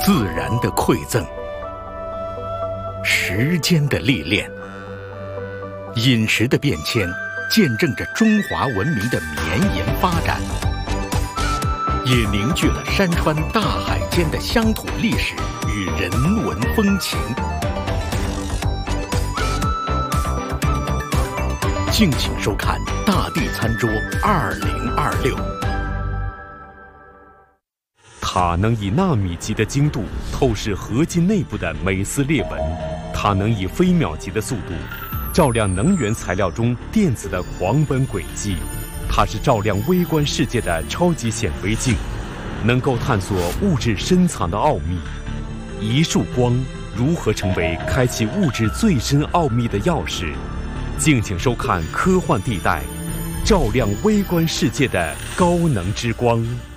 自然的馈赠，时间的历练，饮食的变迁，见证着中华文明的绵延发展，也凝聚了山川大海间的乡土历史与人文风情。敬请收看《大地餐桌2026》。 它能以纳米级的精度透视合金内部的每丝裂纹，它能以飞秒级的速度照亮能源材料中电子的狂奔轨迹，它是照亮微观世界的超级显微镜，能够探索物质深藏的奥秘。一束光如何成为开启物质最深奥秘的钥匙？敬请收看《科幻地带》，照亮微观世界的高能之光。